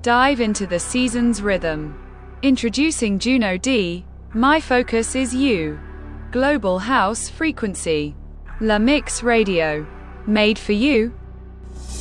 Dive into the season's rhythm. Introducing Juno D, My Focus is You. Global House Frequency. La Mix Radio. Made for you,